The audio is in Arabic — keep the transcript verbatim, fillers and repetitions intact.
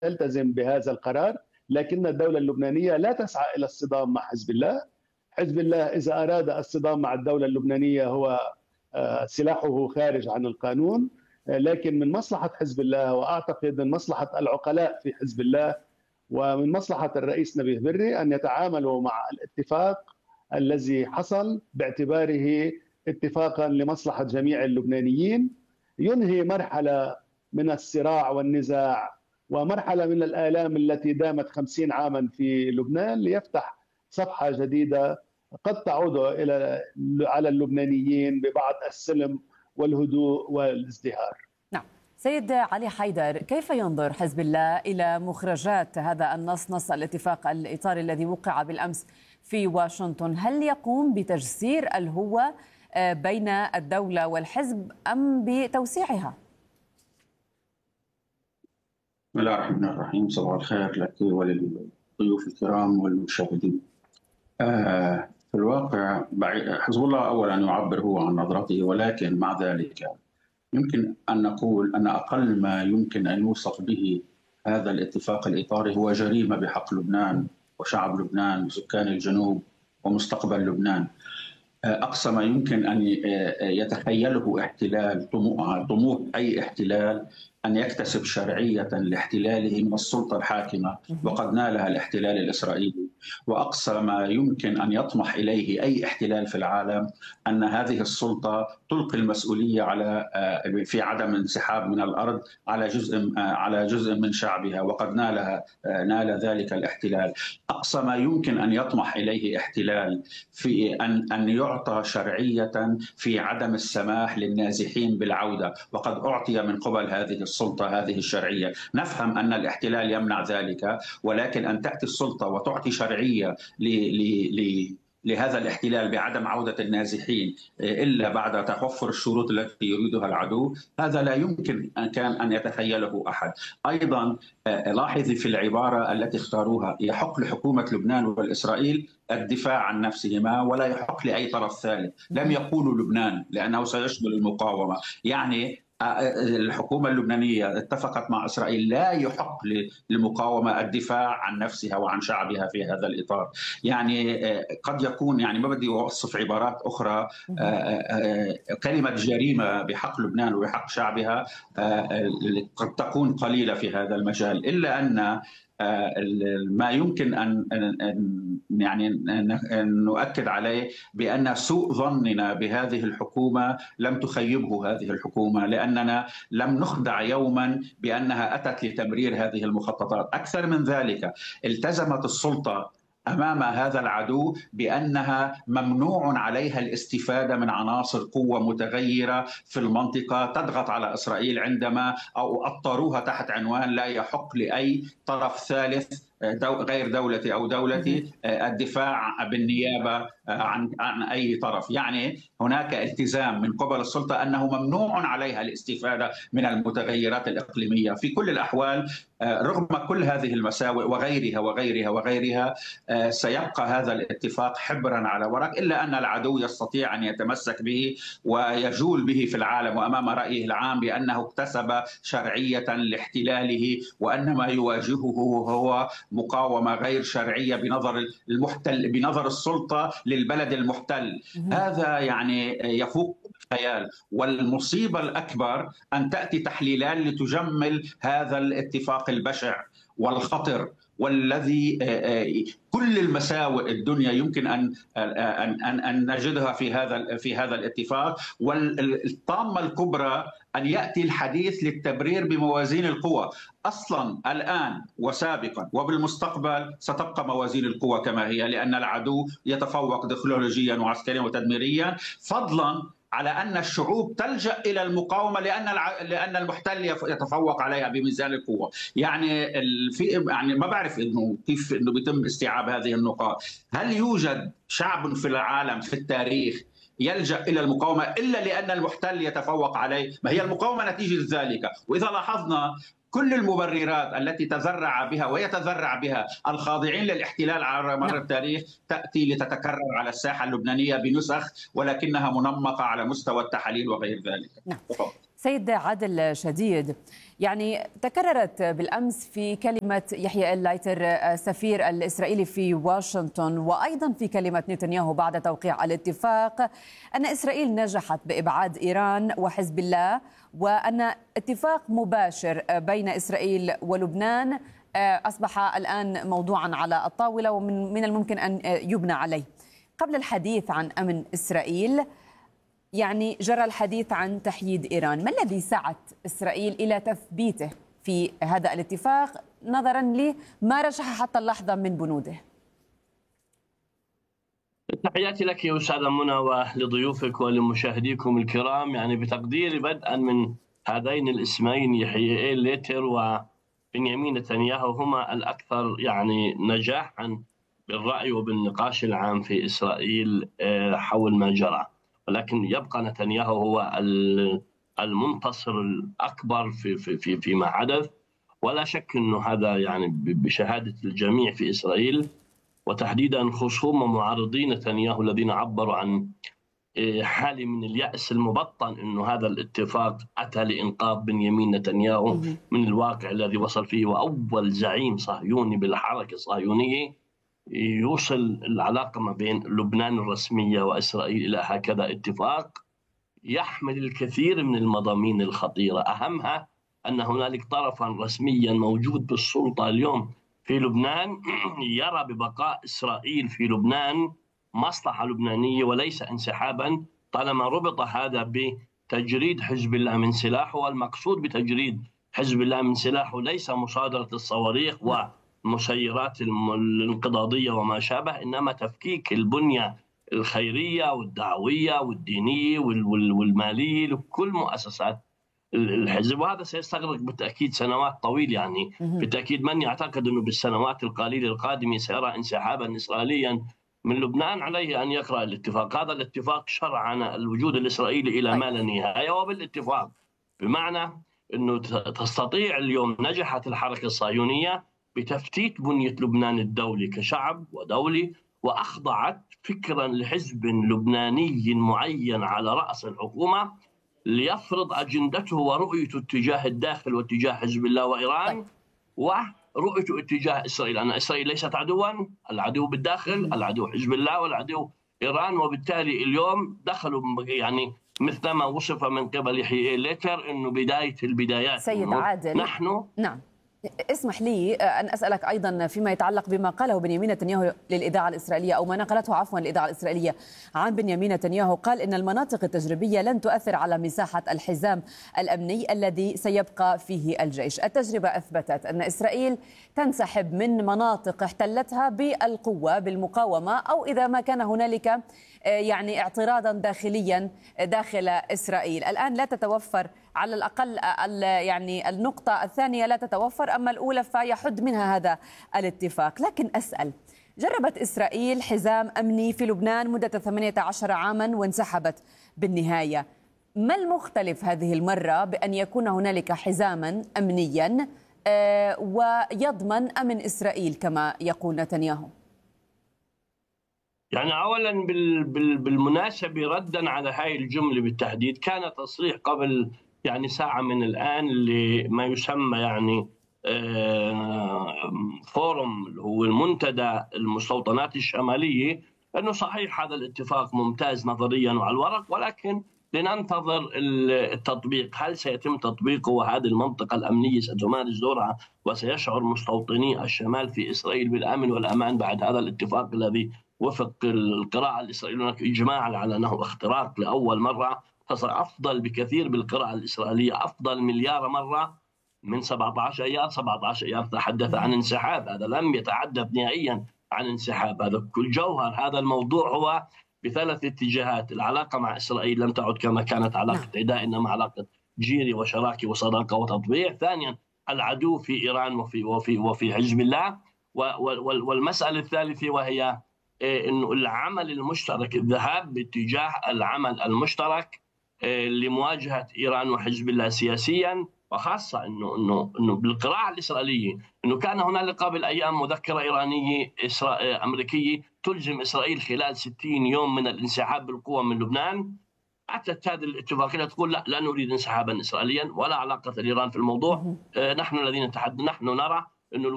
تلتزم بهذا القرار، لكن الدولة اللبنانية لا تسعى إلى الصدام مع حزب الله. حزب الله إذا أراد الصدام مع الدولة اللبنانية هو سلاحه خارج عن القانون، لكن من مصلحة حزب الله، وأعتقد من مصلحة العقلاء في حزب الله ومن مصلحة الرئيس نبيه بري أن يتعاملوا مع الاتفاق الذي حصل باعتباره اتفاقا لمصلحة جميع اللبنانيين، ينهي مرحلة من الصراع والنزاع ومرحلة من الآلام التي دامت خمسين عاما في لبنان، ليفتح صفحة جديدة قد تعود إلى على اللبنانيين ببعض السلم والهدوء والازدهار. نعم. سيد علي حيدر، كيف ينظر حزب الله إلى مخرجات هذا النص، نص الاتفاق الإطاري الذي وقع بالأمس في واشنطن؟ هل يقوم بتجسير الهوة بين الدولة والحزب أم بتوسيعها؟ بسم الله الرحمن الرحيم. صباح الخير لك وللضيوف الكرام والمشاهدين. آه في الواقع حزب الله أولا يعبر هو عن نظرته، ولكن مع ذلك يمكن أن نقول أن أقل ما يمكن أن يوصف به هذا الاتفاق الإطاري هو جريمة بحق لبنان وشعب لبنان وسكان الجنوب ومستقبل لبنان. أقصى ما يمكن أن يتخيله احتلال، طموح أي احتلال أن يكتسب شرعية لاحتلاله من السلطة الحاكمة، وقد نالها الاحتلال الإسرائيلي. وأقصى ما يمكن أن يطمح إليه أي احتلال في العالم أن هذه السلطة تلقي المسؤولية على في عدم انسحاب من الأرض على جزء على جزء من شعبها، وقد نالها نال ذلك الاحتلال. أقصى ما يمكن أن يطمح إليه احتلال في أن أن يعطى شرعية في عدم السماح للنازحين بالعودة، وقد أعطي من قبل هذه السلطة هذه الشرعية. نفهم أن الاحتلال يمنع ذلك، ولكن أن تأتي السلطة وتعطي شرعية ل ل لهذا الاحتلال بعدم عودة النازحين إلا بعد توفر الشروط التي يريدها العدو، هذا لا يمكن أن كان أن يتخيله أحد. أيضا لاحظي في العبارة التي اختاروها، يحق لحكومة لبنان والإسرائيل الدفاع عن نفسهما ولا يحق لأي طرف ثالث. لم يقولوا لبنان لأنه سيشمل المقاومة، يعني الحكومة اللبنانية اتفقت مع إسرائيل لا يحق للمقاومة الدفاع عن نفسها وعن شعبها في هذا الإطار. يعني قد يكون، يعني ما بدي أوصف عبارات أخرى، كلمة جريمة بحق لبنان وبحق شعبها قد تكون قليلة في هذا المجال، إلا أن ما يمكن أن يعني أن نؤكد عليه بأن سوء ظننا بهذه الحكومة لم تخيبه هذه الحكومة، لأننا لم نخدع يوما بأنها أتت لتمرير هذه المخططات. أكثر من ذلك، التزمت السلطة أمام هذا العدو بأنها ممنوع عليها الاستفادة من عناصر قوة متغيرة في المنطقة تضغط على إسرائيل، عندما أو أطروها تحت عنوان لا يحق لأي طرف ثالث دو غير دولتي أو دولتي الدفاع بالنيابة عن عن أي طرف. يعني هناك التزام من قبل السلطة أنه ممنوع عليها الاستفادة من المتغيرات الإقليمية. في كل الأحوال، رغم كل هذه المساوئ وغيرها وغيرها وغيرها، سيبقى هذا الاتفاق حبرا على ورق، إلا أن العدو يستطيع أن يتمسك به ويجول به في العالم وأمام رأيه العام بأنه اكتسب شرعية لاحتلاله، وأن ما يواجهه هو مقاومة غير شرعية بنظر المحتل بنظر السلطة للبلد المحتل. هذا يعني يفوق الخيال، والمصيبة الأكبر أن تأتي تحليلات لتجمل هذا الاتفاق البشع والخطر، والذي كل المساوئ الدنيا يمكن ان ان ان نجدها في هذا في هذا الاتفاق. والطامه الكبرى ان ياتي الحديث للتبرير بموازين القوى. اصلا الان وسابقا وبالمستقبل ستبقى موازين القوى كما هي، لان العدو يتفوق تكنولوجيا وعسكريا وتدميريا، فضلا على أن الشعوب تلجأ إلى المقاومة لأن لأن المحتل يتفوق عليها بميزان القوة. يعني في يعني ما بعرف إنه كيف إنه بيتم استيعاب هذه النقاط. هل يوجد شعب في العالم في التاريخ يلجأ إلى المقاومة إلا لأن المحتل يتفوق عليه؟ ما هي المقاومة نتيجة ذلك. وإذا لاحظنا كل المبررات التي تذرع بها ويتذرع بها الخاضعين للاحتلال على مر التاريخ تأتي لتتكرر على الساحة اللبنانية بنسخ، ولكنها منمقة على مستوى التحاليل وغير ذلك. نعم. سيد عادل شديد، يعني تكررت بالأمس في كلمة يحيى اللايتر السفير الإسرائيلي في واشنطن وأيضا في كلمة نتنياهو بعد توقيع الاتفاق أن إسرائيل نجحت بإبعاد إيران وحزب الله، وأن اتفاق مباشر بين إسرائيل ولبنان أصبح الآن موضوعا على الطاولة ومن من الممكن أن يبنى عليه. قبل الحديث عن أمن إسرائيل يعني جرى الحديث عن تحييد إيران، ما الذي سعت إسرائيل إلى تثبيته في هذا الاتفاق نظرا لما رجح حتى اللحظة من بنوده؟ تحياتي لك يا أستاذة منى ولضيوفك ولمشاهديكم الكرام. يعني بتقديري بدءا من هذين الاسمين يحيى ليتر وبنيامين نتنياهو هما الأكثر يعني نجاحا بالرأي وبالنقاش العام في إسرائيل حول ما جرى، ولكن يبقى نتنياهو هو المنتصر الأكبر في في في فيما حدث، ولا شك أنه هذا يعني بشهادة الجميع في إسرائيل، وتحديدا خصوم ومعارضي نتنياهو الذين عبروا عن حالة من اليأس المبطن أنه هذا الاتفاق أتى لإنقاذ بنيامين نتنياهو من الواقع الذي وصل فيه، وأول زعيم صهيوني بالحركة الصهيونية يوصل العلاقة ما بين لبنان الرسمية وإسرائيل إلى هكذا اتفاق يحمل الكثير من المضامين الخطيرة. أهمها أن هنالك طرفا رسميا موجود بالسلطة اليوم في لبنان يرى ببقاء إسرائيل في لبنان مصلحة لبنانية وليس انسحابا، طالما ربط هذا بتجريد حزب الله من سلاحه. والمقصود بتجريد حزب الله من سلاحه ليس مصادرة الصواريخ ومسيرات الانقضاضية وما شابه، إنما تفكيك البنية الخيرية والدعوية والدينية والمالية لكل مؤسسات الحزب، وهذا سيستغرق بالتأكيد سنوات طويلة. يعني بالتأكيد من يعتقد أنه بالسنوات القليلة القادمة سيرى انسحابا إسرائيليا من لبنان عليه أن يقرأ الاتفاق. هذا الاتفاق شرعن الوجود الإسرائيلي إلى ما لا نهاية، وبالاتفاق بمعنى أنه تستطيع اليوم نجحت الحركة الصهيونية بتفتيت بنية لبنان الدولي كشعب ودولي، وأخضعت فكرا لحزب لبناني معين على رأس الحكومة ليفرض أجندته ورؤيته اتجاه الداخل واتجاه حزب الله وإيران ورؤيته اتجاه إسرائيل. أن إسرائيل ليست عدوا، العدو بالداخل، العدو حزب الله والعدو إيران. وبالتالي اليوم دخلوا يعني مثل ما وصف من قبل يحيى ليتر أنه بداية البدايات. سيد عادل، نحن نعم اسمح لي أن أسألك أيضا فيما يتعلق بما قاله بنيامين نتنياهو للإذاعة الإسرائيلية، أو ما نقلته عفوا الإذاعة الإسرائيلية عن بنيامين نتنياهو. قال إن المناطق التجريبية لن تؤثر على مساحة الحزام الأمني الذي سيبقى فيه الجيش. التجربة أثبتت أن إسرائيل تنسحب من مناطق احتلتها بالقوة بالمقاومة، أو إذا ما كان هنالك يعني اعتراضا داخليا داخل إسرائيل. الآن لا تتوفر على الأقل يعني النقطة الثانية لا تتوفر، أما الأولى فيحد منها هذا الاتفاق. لكن أسأل، جربت إسرائيل حزام أمني في لبنان مدة ثمانية عشر عاما وانسحبت بالنهاية. ما المختلف هذه المرة بأن يكون هنالك حزاما أمنيا ويضمن أمن إسرائيل كما يقول نتنياهو؟ يعني أولا بالمناسبة ردا على هاي الجملة بالتحديد، كان تصريح قبل يعني ساعة من الآن لما يسمى يعني فورم هو المنتدى المستوطنات الشمالية، أنه صحيح هذا الاتفاق ممتاز نظريا وعلى الورق، ولكن لننتظر التطبيق. هل سيتم تطبيقه وهذه المنطقة الأمنية ستمارس دورها وسيشعر مستوطني الشمال في إسرائيل بالأمن والأمان بعد هذا الاتفاق الذي وفق القراءة الإسرائيلية هناك إجماع على أنه اختراق لأول مرة، فصار أفضل بكثير بالقراءة الإسرائيلية، أفضل مليار مرة من سبعة عشر أيار. سبعة عشر أيار تحدث عن انسحاب، هذا لم يتحدث نهائيا عن انسحاب. هذا كل جوهر هذا الموضوع هو بثلاث اتجاهات. العلاقة مع إسرائيل لم تعد كما كانت علاقة عداء، إنما علاقة جيري وشراكة وصداقة وتطبيع. ثانيا العدو في إيران وفي وفي وفي حزب الله. والمسألة الثالثة وهي إنه العمل المشترك، الذهاب باتجاه العمل المشترك لمواجهة إيران وحزب الله سياسيا، وخاصة إنه إنه إنه بالقراءة الإسرائيلية إنه كان هنالك قبل أيام مذكرة إيرانية إسرائيل أمريكية تلزم إسرائيل خلال ستين يوم من الانسحاب بالقوة من لبنان. أتت هذه الاتفاقية تقول لا لا نريد انسحابا إسرائيليا ولا علاقة لإيران في الموضوع. نحن الذين نتحدث، نحن نرى أن